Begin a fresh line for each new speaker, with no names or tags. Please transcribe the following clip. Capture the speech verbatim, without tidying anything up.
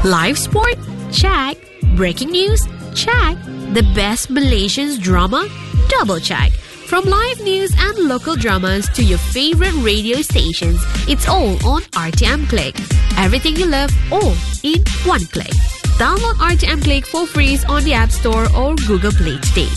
Live sport? Check. Breaking news? Check. The best Malaysian drama? Double check. From live news and local dramas to your favorite radio stations, it's all on R T M Click. Everything you love, all in one click. Download R T M Click for free on the App Store or Google Play today.